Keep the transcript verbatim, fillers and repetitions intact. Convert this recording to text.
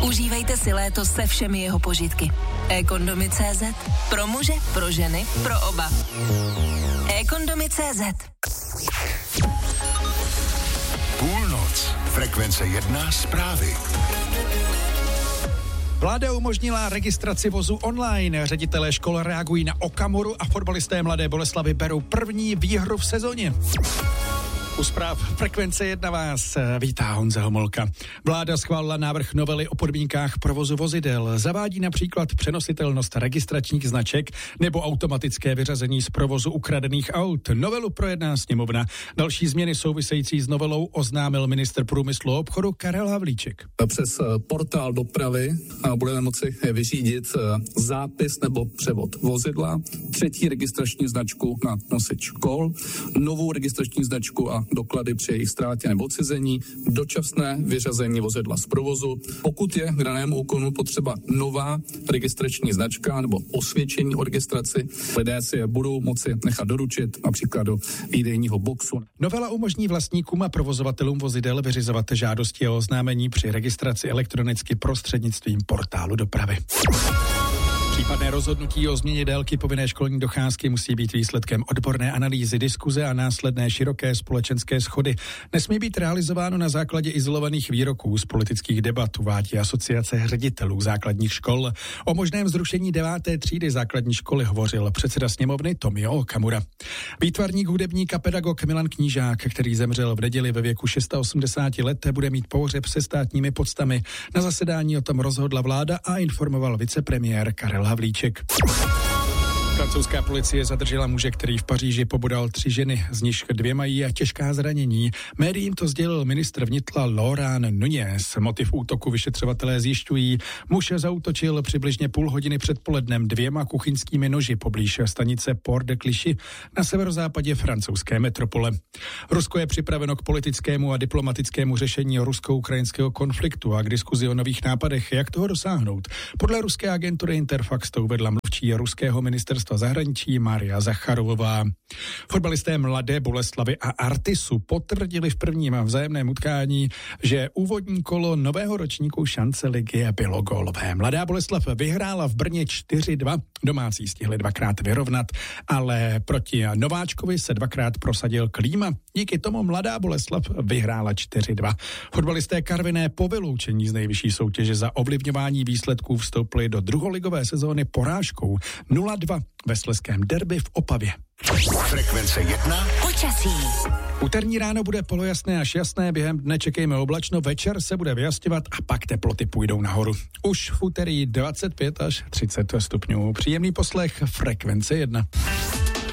Užívejte si léto se všemi jeho požitky. e-kondomy tečka cé zet. Pro muže, pro ženy, pro oba. e-kondomy tečka cé zet. Půlnoc. Frekvence jedna zprávy. Vláda umožnila registraci vozu online. Ředitelé škol reagují na Okamuru a fotbalisté Mladé Boleslavi berou první výhru v sezóně. U zpráv Frekvence jedna vás vítá Honza Homolka. Vláda schválila návrh novely o podmínkách provozu vozidel. Zavádí například přenositelnost registračních značek nebo automatické vyřazení z provozu ukradených aut. Novelu projedná sněmovna. Další změny související s novelou oznámil ministr průmyslu a obchodu Karel Havlíček. Přes portál dopravy budeme moci vyřídit zápis nebo převod vozidla, třetí registrační značku na nosič kol, novou registrační značku a doklady při jejich ztrátě nebo odcizení, dočasné vyřazení vozidla z provozu. Pokud je k danému úkonu potřeba nová registrační značka nebo osvědčení o registraci, lidé si je budou moci nechat doručit například do výdejního boxu. Novela umožní vlastníkům a provozovatelům vozidel vyřizovat žádosti o oznámení při registraci elektronicky prostřednictvím portálu dopravy. Případné rozhodnutí o změně délky povinné školní docházky musí být výsledkem odborné analýzy, diskuze a následné široké společenské shody. Nesmí být realizováno na základě izolovaných výroků z politických debat, uvádí Asociace ředitelů základních škol. O možném zrušení deváté třídy základní školy hovořil předseda sněmovny Tomio Okamura. Výtvarník, hudebník a pedagog Milan Knížák, který zemřel v neděli ve věku osmdesáti šesti let, bude mít pohřeb se státními poctami. Na zasedání o tom rozhodla vláda a informoval vicepremiér Karel Havlíček. Francouzská policie zadržela muže, který v Paříži pobodal tři ženy, z nichž dvě mají těžká zranění. Médiím to sdělil ministr vnitra Laurent Nunez. Motiv útoku vyšetřovatelé zjišťují. Muž zaútočil přibližně půl hodiny před polednem dvěma kuchyňskými noži poblíž stanice Port de Clichy na severozápadě francouzské metropole. Rusko je připraveno k politickému a diplomatickému řešení rusko-ukrajinského konfliktu a k diskuzi o nových nápadech, jak toho dosáhnout. Podle ruské agentury Interfax to uvedla mluvčí ruského ministerstva zahraničí Maria Zacharovová. Fotbalisté Mladé Boleslavy a Artisu potvrdili v prvním vzájemném utkání, že úvodní kolo nového ročníku šance ligy bylo gólové. Mladá Boleslav vyhrála v Brně čtyři dva, domácí stihli dvakrát vyrovnat, ale proti nováčkovi se dvakrát prosadil Klíma. Díky tomu Mladá Boleslav vyhrála čtyři dva. Fotbalisté Karviné po vyloučení z nejvyšší soutěže za ovlivňování výsledků vstoupili do druholigové sezóny porážkou nula dva ve slezském derby v Opavě. Frekvence jedna. Počasí. Úterní ráno bude polojasné až jasné, během dne čekejme oblačno, večer se bude vyjasňovat a pak teploty půjdou nahoru. Už v úterý dvacet pět až třicet stupňů. Příjemný poslech Frekvence jedna.